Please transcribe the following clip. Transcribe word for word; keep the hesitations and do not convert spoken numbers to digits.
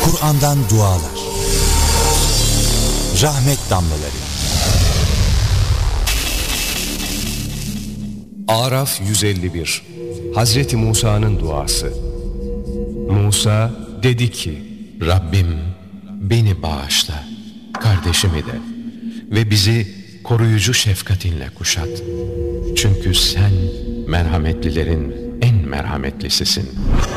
Kur'an'dan dualar. Rahmet damlaları. Araf yüz elli bir. Hazreti Musa'nın duası. Musa dedi ki: Rabbim beni bağışla, kardeşimi de ve bizi koruyucu şefkatinle kuşat. Çünkü sen merhametlilerin en merhametlisisin.